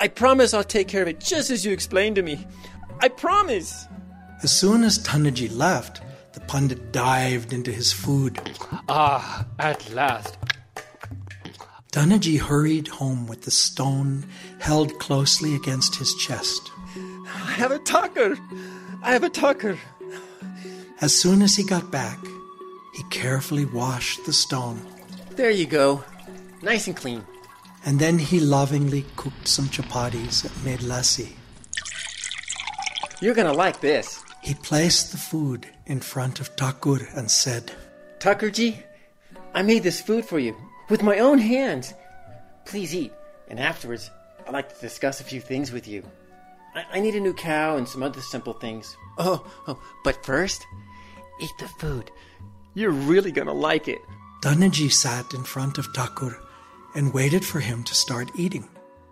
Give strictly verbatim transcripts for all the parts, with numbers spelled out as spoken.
I promise I'll take care of it just as you explained to me. I promise. As soon as Dhanaji left, the Pandit dived into his food. Ah, at last. Dhanaji hurried home with the stone held closely against his chest. I have a tucker. I have a tucker. As soon as he got back, he carefully washed the stone. There you go. Nice and clean. And then he lovingly cooked some chapatis and made lassi. You're going to like this. He placed the food in front of Thakur and said, Thakurji, I made this food for you with my own hands. Please eat, and afterwards I'd like to discuss a few things with you. I, I need a new cow and some other simple things. Oh, oh, but first, eat the food. You're really going to like it. Dhanaji sat in front of Thakur and waited for him to start eating.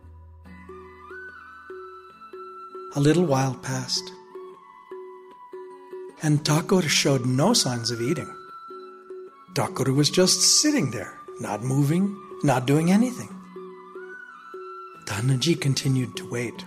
A little while passed, and Thakur showed no signs of eating. Thakur was just sitting there, not moving, not doing anything. Dhanaji continued to wait.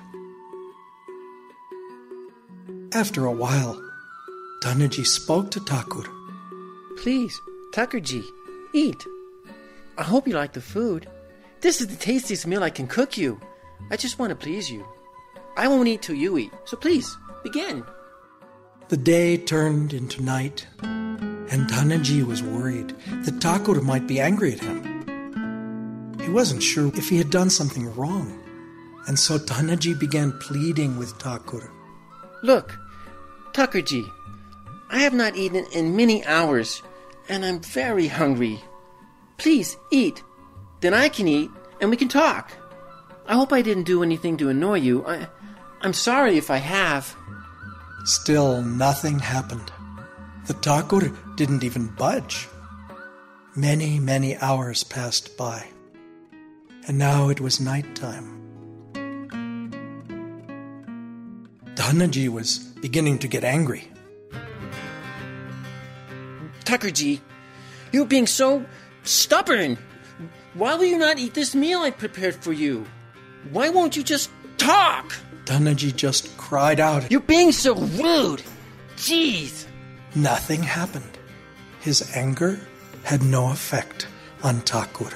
After a while, Dhanaji spoke to Thakur. Please, Thakurji, eat. I hope you like the food. This is the tastiest meal I can cook you. I just want to please you. I won't eat till you eat, so please, begin. The day turned into night, and Dhanaji was worried that Thakur might be angry at him. He wasn't sure if he had done something wrong, and so Dhanaji began pleading with Thakur. Look, Thakurji, I have not eaten in many hours, and I'm very hungry. Please, eat. Then I can eat, and we can talk. I hope I didn't do anything to annoy you. I, I'm sorry if I have. Still, nothing happened. The Thakur didn't even budge. Many, many hours passed by, and now it was night time. Dhanaji was beginning to get angry. Thakurji, you're being so stubborn. Why will you not eat this meal I prepared for you? Why won't you just talk? Dhanaji just cried out. You're being so rude. Jeez. Nothing happened. His anger had no effect on Thakur.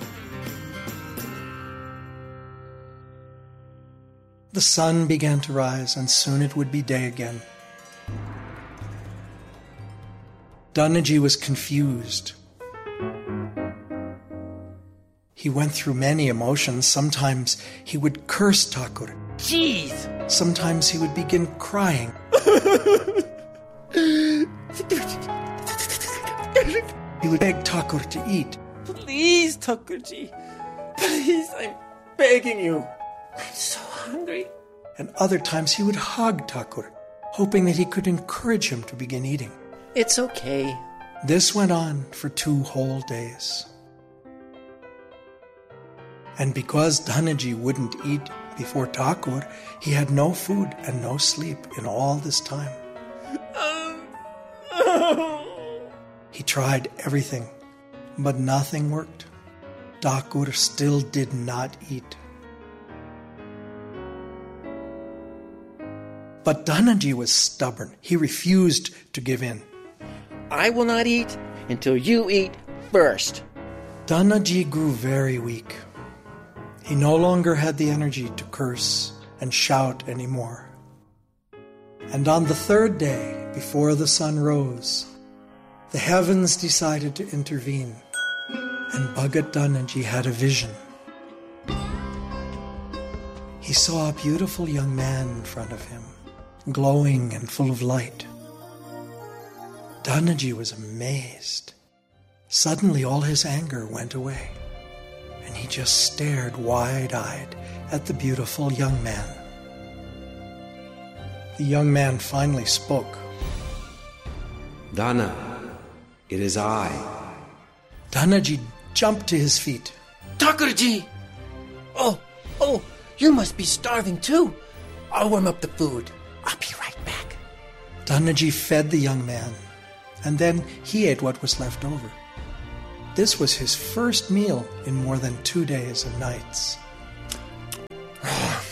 The sun began to rise, and soon it would be day again. Dhanaji was confused. He went through many emotions. Sometimes he would curse Thakur. Jeez! Sometimes he would begin crying. He would beg Thakur to eat. Please, Thakurji. Please, I'm begging you. I'm so hungry. And other times he would hug Thakur, hoping that he could encourage him to begin eating. It's okay. This went on for two whole days. And because Dhanaji wouldn't eat before Thakur, he had no food and no sleep in all this time. He tried everything, but nothing worked. Thakur still did not eat. But Dhanaji was stubborn. He refused to give in. I will not eat until you eat first. Dhanaji grew very weak. He no longer had the energy to curse and shout anymore. And on the third day, before the sun rose, the heavens decided to intervene, and Bhagat Dhanaji had a vision. He saw a beautiful young man in front of him, glowing and full of light. Dhanaji was amazed. Suddenly all his anger went away, and he just stared wide-eyed at the beautiful young man. The young man finally spoke. Dhana, it is I. Dhanaji jumped to his feet. Thakurji! Oh, oh, you must be starving too. I'll warm up the food. I'll be right back. Dhanaji fed the young man, and then he ate what was left over. This was his first meal in more than two days and nights.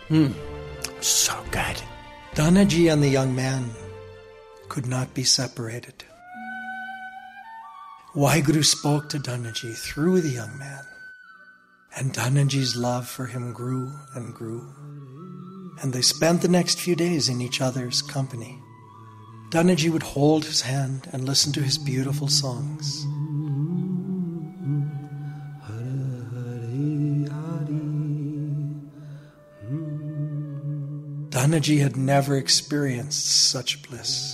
Hmm. So good. Danaji and the young man could not be separated. Waheguru spoke to Danaji through the young man, and Danaji's love for him grew and grew, and they spent the next few days in each other's company. Danaji would hold his hand and listen to his beautiful songs. Danaji had never experienced such bliss.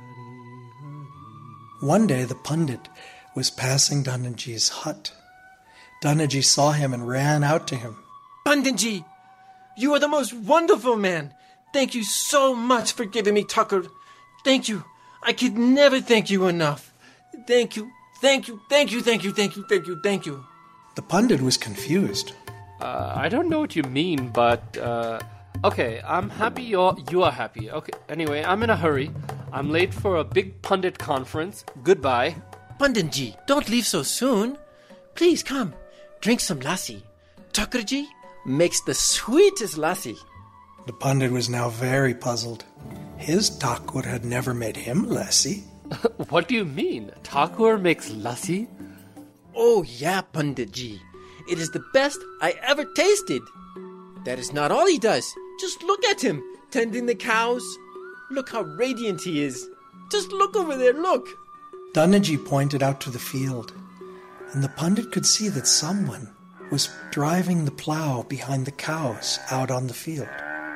One day the Pandit was passing Danaji's hut. Danaji saw him and ran out to him. Panditji, you are the most wonderful man. Thank you so much for giving me Thakur. Thank you. I could never thank you enough. Thank you, thank you, thank you, thank you, thank you, thank you, thank you. The Pandit was confused. Uh, I don't know what you mean, but... Uh, okay, I'm happy you're, you are happy. Okay, anyway, I'm in a hurry. I'm late for a big pundit conference. Goodbye. Panditji, don't leave so soon. Please come, drink some lassi. Thakurji makes the sweetest lassi. The Pandit was now very puzzled. His Thakur had never made him lassi. What do you mean? Thakur makes lassi? Oh yeah, Panditji. It is the best I ever tasted. That is not all he does. Just look at him, tending the cows. Look how radiant he is. Just look over there, look. Danaji pointed out to the field, and the Pandit could see that someone was driving the plow behind the cows out on the field.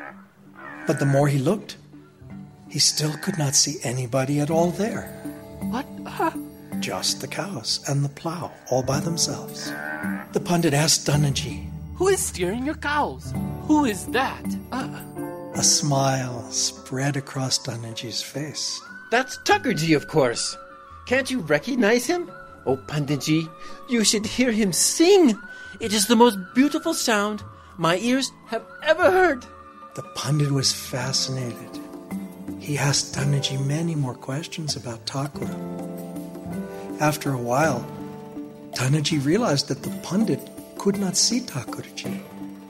But the more he looked, he still could not see anybody at all there. What? Huh? Just the cows and the plow, all by themselves. The Pandit asked Danaji, Who is steering your cows? Who is that? Uh. A smile spread across Danaji's face. That's Thakurji, of course. Can't you recognize him? Oh, Panditji, you should hear him sing. It is the most beautiful sound my ears have ever heard. The Pandit was fascinated. He asked Danaji many more questions about Thakur. After a while, Danaji realized that the Pandit could not see Thakurji.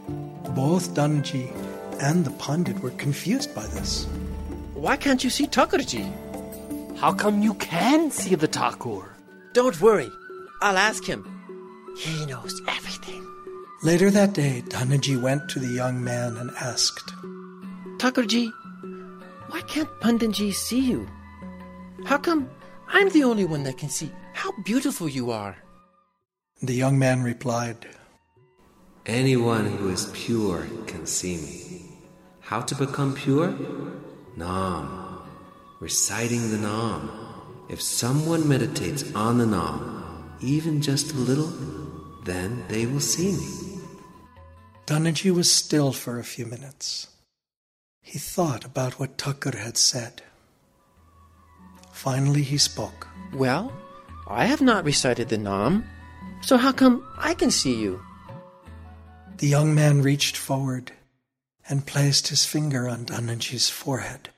Both Danaji and the Pandit were confused by this. Why can't you see Thakurji? How come you can see the Thakur? Don't worry. I'll ask him. He knows everything. Later that day, Danaji went to the young man and asked, Thakurji, why can't Panditji see you? How come I'm the only one that can see how beautiful you are? The young man replied, Anyone who is pure can see me. How to become pure? Nam. Reciting the Nam. If someone meditates on the Nam, even just a little, then they will see me. Danaji was still for a few minutes. He thought about what Thakur had said. Finally he spoke. Well, I have not recited the Nam, so how come I can see you? The young man reached forward and placed his finger on Danaji's forehead.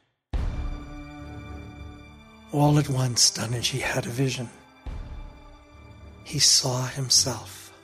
All at once, Danaji had a vision. He saw himself.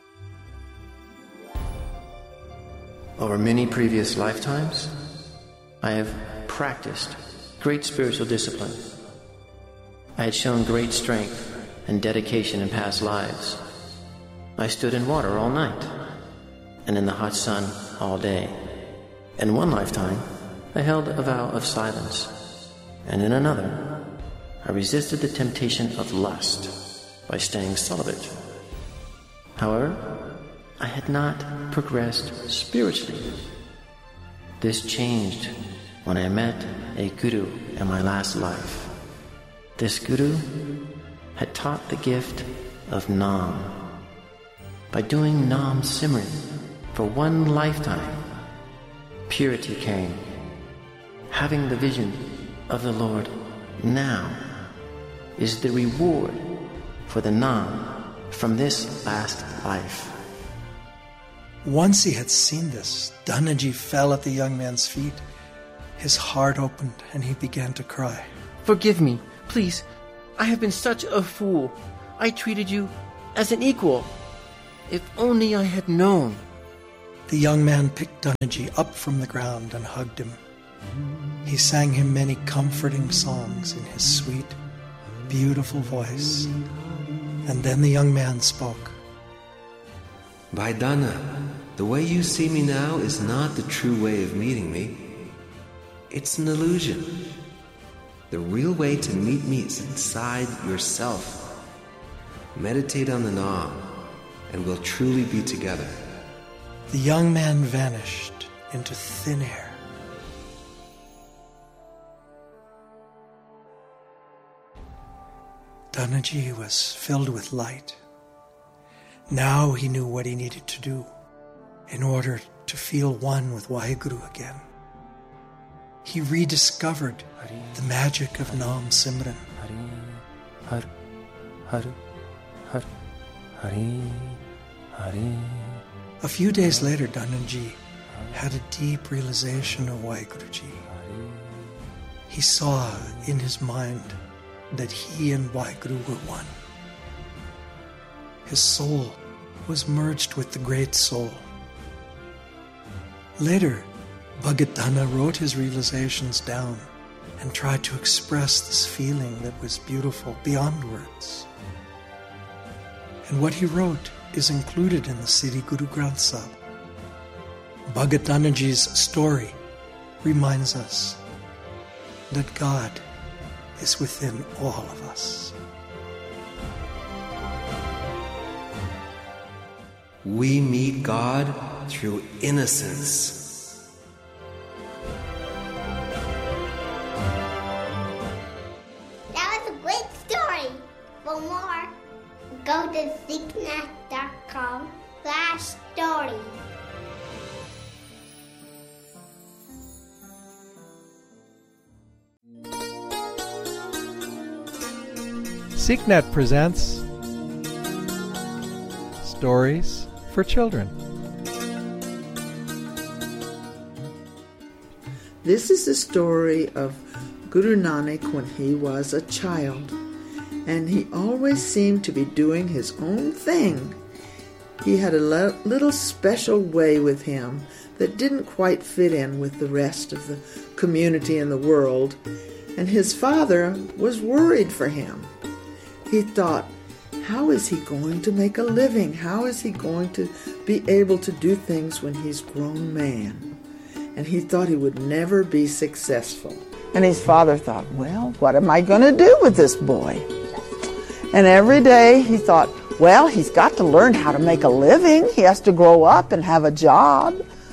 Over many previous lifetimes, I have practiced great spiritual discipline. I had shown great strength and dedication in past lives. I stood in water all night and in the hot sun all day. In one lifetime, I held a vow of silence, and in another, I resisted the temptation of lust by staying celibate. However, I had not progressed spiritually. This changed when I met a guru in my last life. This guru had taught the gift of Nam. By doing Nam Simran for one lifetime, purity came. Having the vision of the Lord now is the reward for the Nam from this last life. Once he had seen this, Danaji fell at the young man's feet. His heart opened and he began to cry. Forgive me, please. I have been such a fool. I treated you as an equal. If only I had known. The young man picked Danaji up from the ground and hugged him. He sang him many comforting songs in his sweet, beautiful voice. And then the young man spoke. Vaidana, the way you see me now is not the true way of meeting me. It's an illusion. The real way to meet me is inside yourself. Meditate on the Nam, and we'll truly be together. The young man vanished into thin air. Danaji was filled with light. Now he knew what he needed to do in order to feel one with Waheguru again. He rediscovered the magic of Nam Simran. Har, har, har, Hari, Hari. A few days later, Danaji had a deep realization of Waheguruji. He saw in his mind that he and Waheguru were one. His soul was merged with the great soul. Later, Bhagat Dana wrote his realizations down and tried to express this feeling that was beautiful beyond words. And what he wrote is included in the Sri Guru Granth Sahib. Bhagat Danaji's story reminds us that God is within all of us. We meet God through innocence. That was a great story. For more, go to Siknath dot com slash story. SeekNet presents Stories for Children. This is the story of Guru Nanak when he was a child, and he always seemed to be doing his own thing. He had a le- little special way with him that didn't quite fit in with the rest of the community and the world, and his father was worried for him. He thought, how is he going to make a living? How is he going to be able to do things when he's a grown man? And he thought he would never be successful. And his father thought, well, what am I going to do with this boy? And every day he thought, well, he's got to learn how to make a living. He has to grow up and have a job.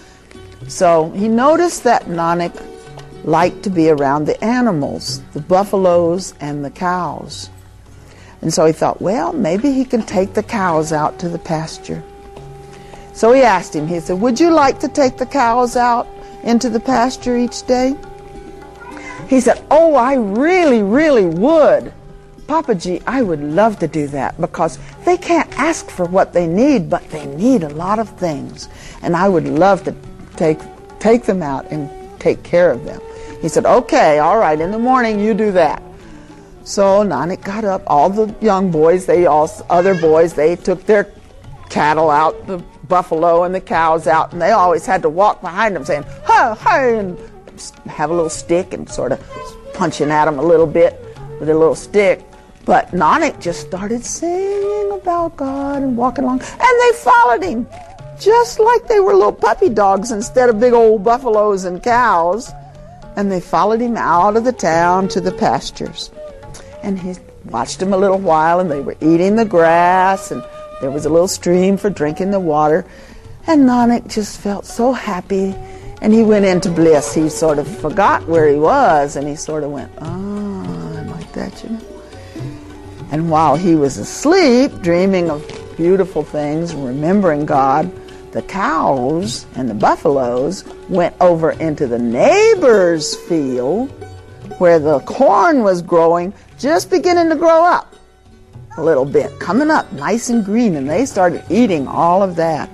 So he noticed that Nanak liked to be around the animals, the buffaloes and the cows. And so he thought, well, maybe he can take the cows out to the pasture. So he asked him, he said, would you like to take the cows out into the pasture each day? He said, oh, I really, really would. Papaji, I would love to do that because they can't ask for what they need, but they need a lot of things. And I would love to take, take them out and take care of them. He said, okay, all right, in the morning you do that. So Nanak got up, all the young boys, they all, other boys, they took their cattle out, the buffalo and the cows out, and they always had to walk behind them saying, hey, hey, and have a little stick and sort of punching at them a little bit with a little stick. But Nanak just started singing about God and walking along, and they followed him, just like they were little puppy dogs instead of big old buffaloes and cows. And they followed him out of the town to the pastures. And he watched them a little while, and they were eating the grass, and there was a little stream for drinking the water. And Nanak just felt so happy, and he went into bliss. He sort of forgot where he was, and he sort of went, oh, like that, you know. And while he was asleep, dreaming of beautiful things, and remembering God, the cows and the buffaloes went over into the neighbor's field where the corn was growing, just beginning to grow up a little bit, coming up nice and green, and they started eating all of that.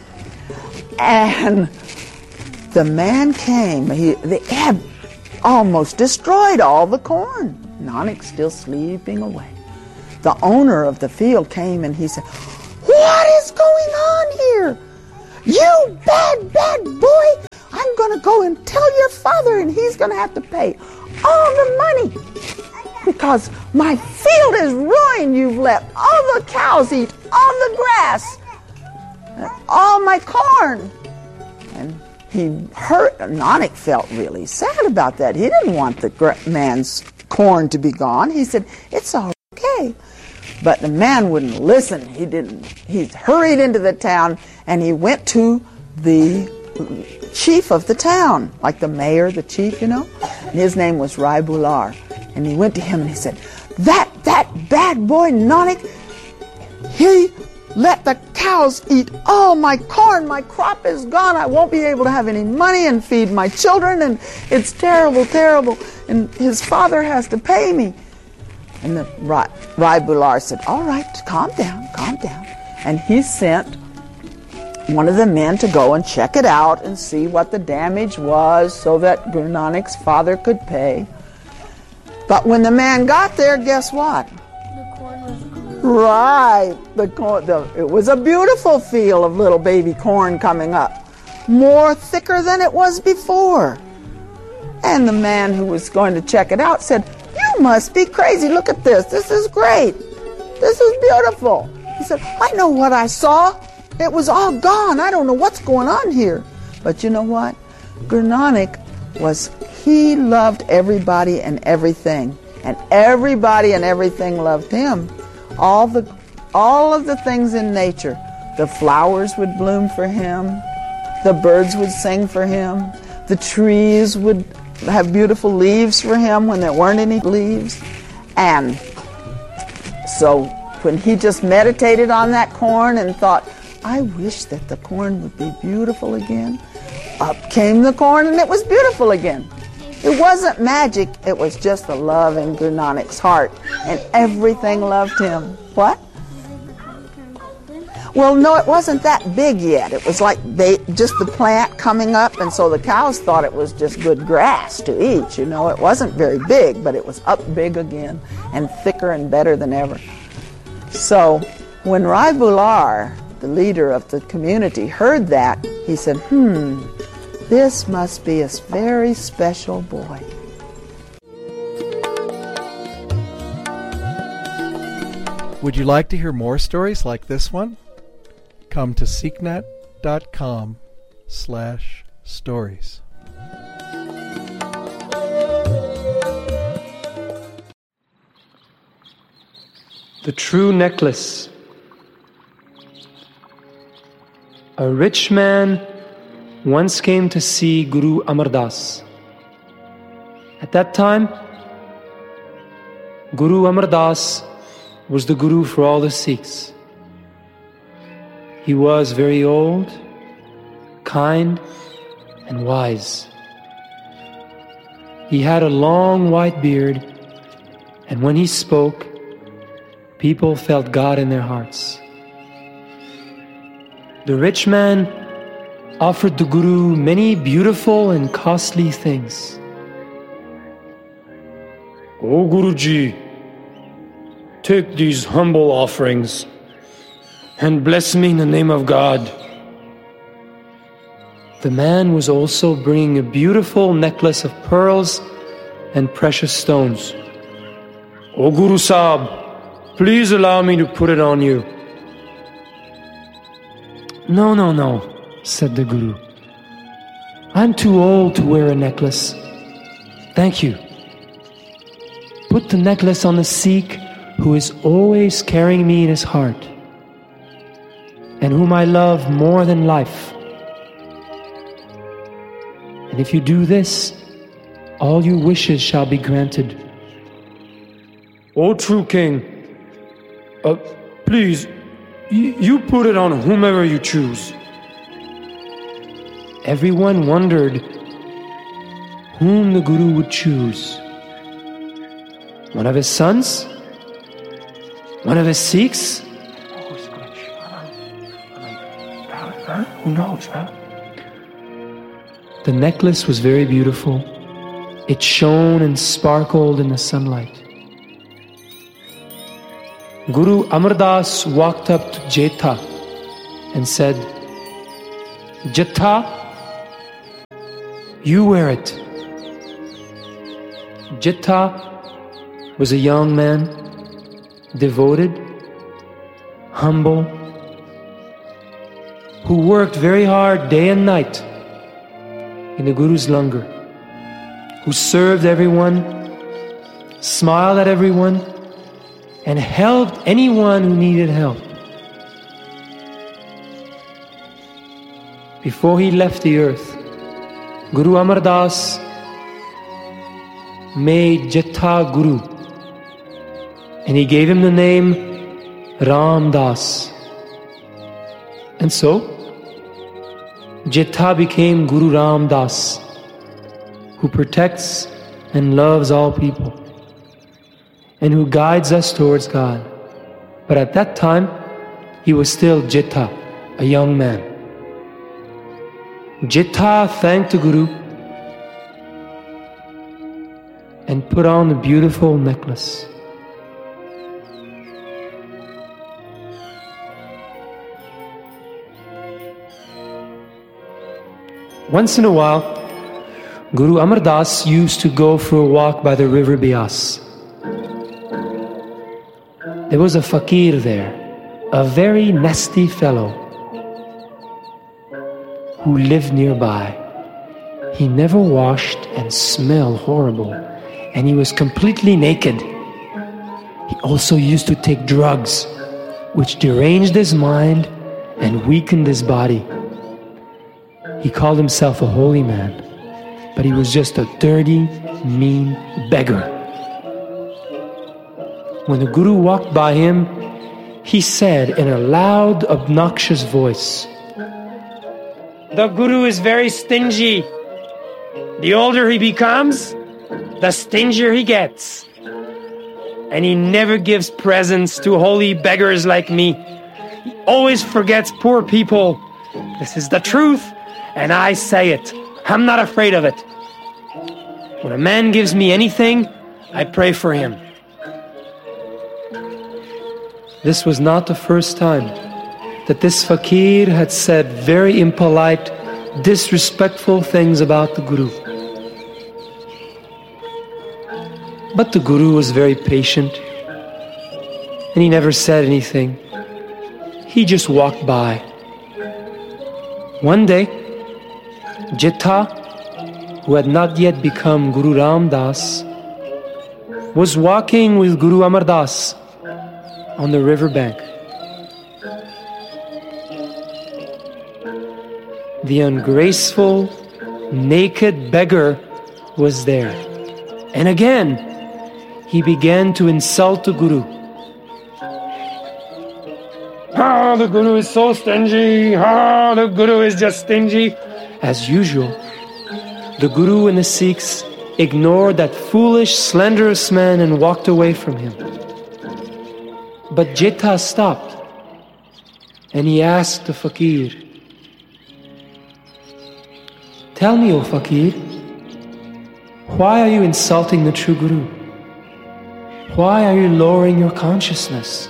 And the man came, he, they had almost destroyed all the corn. Nanak still sleeping away. The owner of the field came and he said, what is going on here? "You bad, bad boy, I'm going to go and tell your father, and he's going to have to pay all the money because my field is ruined. You've let all the cows eat all the grass, all my corn." And he hurt. Nanak felt really sad about that. He didn't want the man's corn to be gone. He said, "It's all okay." But the man wouldn't listen. He didn't. He hurried into the town and he went to the chief of the town, like the mayor, the chief, you know. And his name was Rai Bular. And he went to him and he said, That, that bad boy Nanak, he let the cows eat all my corn. My crop is gone. I won't be able to have any money and feed my children. And it's terrible, terrible. And his father has to pay me. And the Rai, Rai Bular said, "All right, calm down, calm down." And he sent one of the men to go and check it out and see what the damage was so that Guru Nanak's father could pay. But when the man got there, guess what? The corn was green. Right. The corn, the, it was a beautiful field of little baby corn coming up, more thicker than it was before. And the man who was going to check it out said, "You must be crazy. Look at this. This is great. This is beautiful." He said, "I know what I saw. It was all gone. I don't know what's going on here." But you know what? Guru Nanak was, he loved everybody and everything. And everybody and everything loved him. All the, all of the things in nature. The flowers would bloom for him. The birds would sing for him. The trees would have beautiful leaves for him when there weren't any leaves. And so when he just meditated on that corn and thought, "I wish that the corn would be beautiful again," up came the corn and it was beautiful again. It wasn't magic, it was just the love in Guru Nanak's heart, and everything loved him. What? Well, no, it wasn't that big yet. It was like they, just the plant coming up, and so the cows thought it was just good grass to eat. You know, it wasn't very big, but it was up big again and thicker and better than ever. So when Rai Bular, the leader of the community, heard that, he said, hmm, this must be a very special boy. Would you like to hear more stories like this one? Come to seeknet.com slash stories. The True Necklace. A rich man once came to see Guru Amar Das. At that time, Guru Amar Das was the Guru for all the Sikhs. He was very old, kind, and wise. He had a long white beard, and when he spoke, people felt God in their hearts. The rich man offered the Guru many beautiful and costly things. "O Guruji, take these humble offerings and bless me in the name of God." The man was also bringing a beautiful necklace of pearls and precious stones. "O Guru Sahib, please allow me to put it on you." "No, no, no," said the Guru. "I'm too old to wear a necklace. Thank you. Put the necklace on the Sikh who is always carrying me in his heart, and whom I love more than life. And if you do this, all your wishes shall be granted." "O true king, uh, please, y- you put it on whomever you choose." Everyone wondered whom the Guru would choose. One of his sons? One of his Sikhs? Who knows, huh? The necklace was very beautiful. It shone and sparkled in the sunlight. Guru Amar Das walked up to Jetha and said, Jeta, you wear it. Jeta was a young man, devoted, humble, who worked very hard day and night in the Guru's langar, who served everyone, smiled at everyone, and helped anyone who needed help. Before he left the earth, Guru Amar Das made Jeta Guru, and he gave him the name Ram Das. And so, Jeta became Guru Ram Das, who protects and loves all people, and who guides us towards God. But at that time, he was still Jeta, a young man. Jeta thanked the Guru and put on the beautiful necklace. Once in a while, Guru Amar Das used to go for a walk by the river Beas. There was a fakir there, a very nasty fellow who lived nearby. He never washed and smelled horrible, and he was completely naked. He also used to take drugs, which deranged his mind and weakened his body. He called himself a holy man, but he was just a dirty, mean beggar. When the Guru walked by him, he said in a loud, obnoxious voice, "The Guru is very stingy. The older he becomes, the stingier he gets. And he never gives presents to holy beggars like me. He always forgets poor people. This is the truth, and I say it. I'm not afraid of it. When a man gives me anything, I pray for him." This was not the first time that this fakir had said very impolite, disrespectful things about the Guru. But the Guru was very patient, and he never said anything. He just walked by. One day, Jeta, who had not yet become Guru Ram Das, was walking with Guru Amar Das on the riverbank. The ungraceful, naked beggar was there. And again, he began to insult the Guru. "Ah, the Guru is so stingy. Ah, the Guru is just stingy." As usual, the Guru and the Sikhs ignored that foolish, slanderous man and walked away from him. But Jeta stopped, and he asked the fakir, "Tell me, O fakir, why are you insulting the true Guru? Why are you lowering your consciousness?"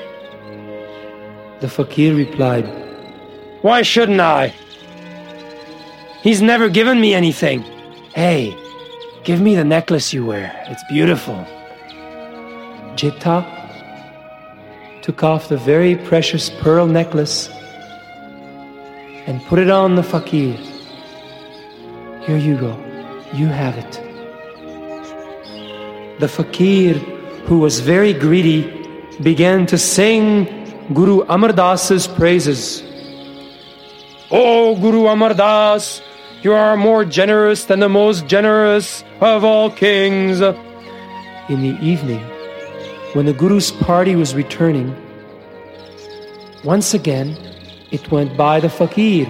The fakir replied, "Why shouldn't I? He's never given me anything. Hey, give me the necklace you wear. It's beautiful." Jeta took off the very precious pearl necklace and put it on the fakir. "Here you go. You have it." The fakir, who was very greedy, began to sing Guru Amar Das's praises. "Oh, Guru Amar Das, you are more generous than the most generous of all kings." In the evening, when the Guru's party was returning, once again it went by the fakir.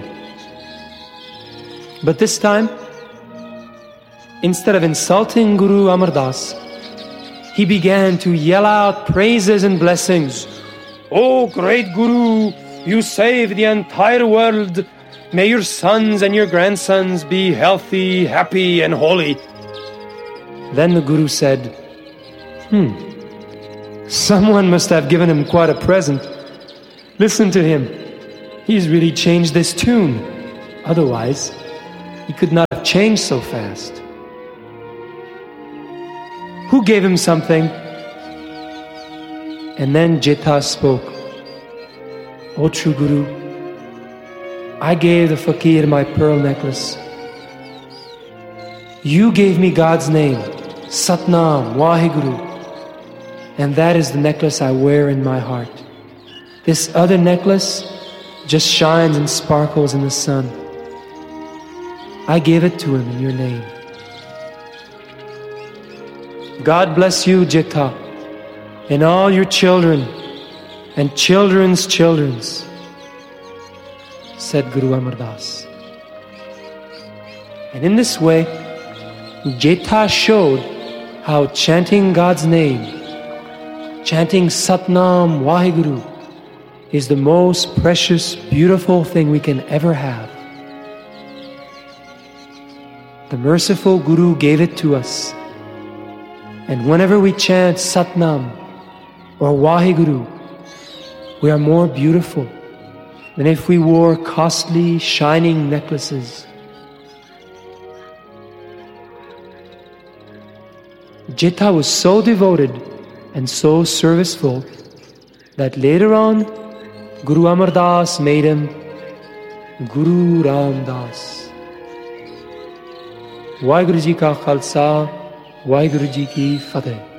But this time, instead of insulting Guru Amar Das, he began to yell out praises and blessings. "Oh, great Guru, you saved the entire world. May your sons and your grandsons be healthy, happy, and holy." Then the Guru said, Hmm, someone must have given him quite a present. Listen to him. He's really changed this tune. Otherwise, he could not have changed so fast. Who gave him something? And then Jetha spoke. O true Guru, I gave the fakir my pearl necklace. You gave me God's name, Satnam, Waheguru, and that is the necklace I wear in my heart. This other necklace just shines and sparkles in the sun. I gave it to him in your name. God bless you, Jetha, and all your children and children's children's, said Guru Amar Das. And in this way, Jetha showed how chanting God's name, chanting Satnam Waheguru, is the most precious, beautiful thing we can ever have. The merciful Guru gave it to us. And whenever we chant Satnam or Waheguru, we are more beautiful than if we wore costly, shining necklaces. Jetha was so devoted and so serviceful that later on, Guru Amar Das made him Guru Ram Das. Waheguru Ji Ka Khalsa, Waheguru Ji Ki Fateh.